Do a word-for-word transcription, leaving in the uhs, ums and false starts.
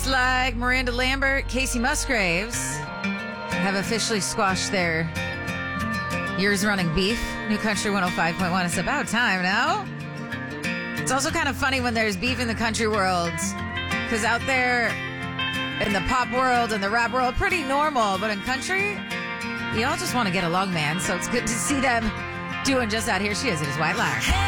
like Miranda Lambert, Casey Musgraves have officially squashed their years running beef. New Country one oh five point one. It's about time now. It's also kind of funny when there's beef in the country world, because out there in the pop world and the rap world, pretty normal. But in country, we all just want to get along, man. So it's good to see them doing just that. Here she is. It is White Lar.